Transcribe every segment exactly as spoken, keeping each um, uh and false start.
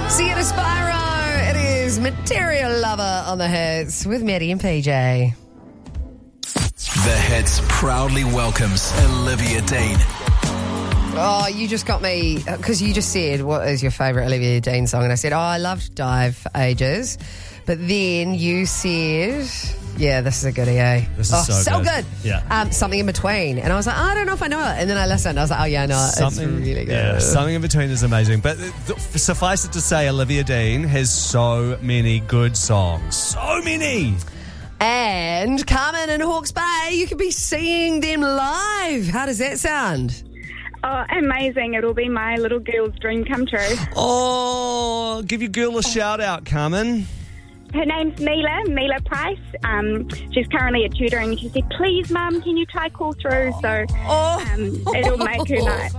Sienna Spyro. It is Material Lover on the Hits with Maddie and P J. The Hits proudly welcomes Olivia Dean. Oh, you just got me, because you just said, what is your favourite Olivia Dean song? And I said, oh, I loved Dive for ages. But then you said, yeah, this is a goodie, eh? This is oh, so, so good. good. Yeah. Um, something in between. And I was like, oh, I don't know if I know it. And then I listened. I was like, oh, yeah, no, Something, it's really good. Yeah, something in between is amazing. But th- suffice it to say, Olivia Dean has so many good songs. So many. And Carmen in Hawke's Bay, you could be seeing them live. How does that sound? Oh, amazing. It'll be my little girl's dream come true. Oh, give your girl a shout out, Carmen. Her name's Mila, Mila Price. Um, she's currently at tutoring. She said, please, Mum, can you try call through? So Oh. um, it'll make her night.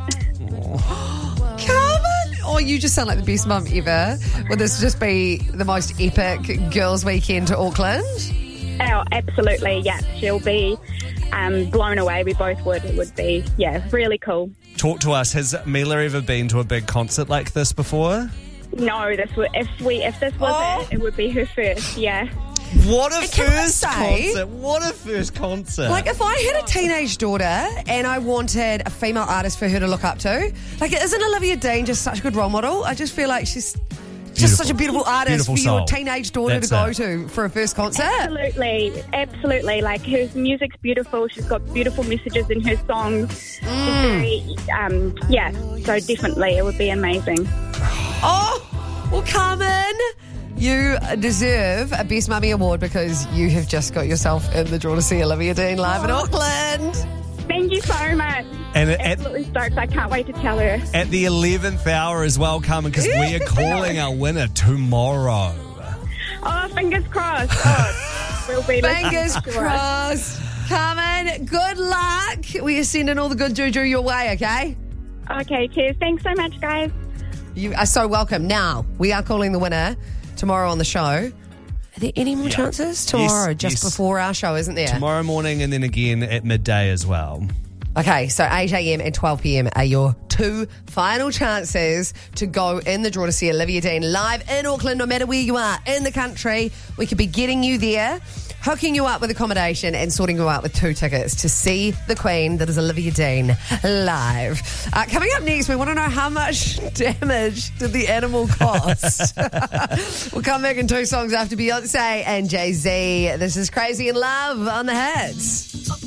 Carmen! Oh, you just sound like the best mum ever. Will this just be the most epic girls' weekend to Auckland? Oh, absolutely, yeah. She'll be um, blown away. We both would. It would be, yeah, really cool. Talk to us. Has Mila ever been to a big concert like this before? No, this would, if we if this was Oh. it, it would be her first, yeah. What a And can I first say- concert. What a first concert. Like, if I had a teenage daughter and I wanted a female artist for her to look up to, like, isn't Olivia Dean just such a good role model? I just feel like she's just such a beautiful artist Beautiful for your soul. teenage daughter That's to go it. to for a first concert. Absolutely, absolutely. Like, her music's beautiful. She's got beautiful messages in her songs. She's very, um, yeah, so definitely it would be amazing. Oh, well, Carmen, you deserve a Best Mummy Award because you have just got yourself in the draw to see Olivia Dean live in Auckland. Thank you so much. And at, Absolutely stoked. I can't wait to tell her. at the eleventh hour as well, Carmen, because we are calling our winner tomorrow. Oh, fingers crossed. Oh, we'll be Fingers listening to her. crossed. Carmen, good luck. We are sending all the good juju your way, okay? Okay, cheers. Thanks so much, guys. You are so welcome. Now, we are calling the winner tomorrow on the show. Are there any more Yeah. chances? Tomorrow, Yes, just yes. before our show, isn't there? Tomorrow morning and then again at midday as well. Okay, so eight a.m. and twelve p.m. are your two final chances to go in the draw to see Olivia Dean live in Auckland, no matter where you are in the country. We could be getting you there, hooking you up with accommodation and sorting you out with two tickets to see the Queen, that is Olivia Dean, live. Uh, coming up next, we want to know how much damage did the animal cost. We'll come back in two songs after Beyonce and Jay-Z. This is Crazy in Love on the Hits.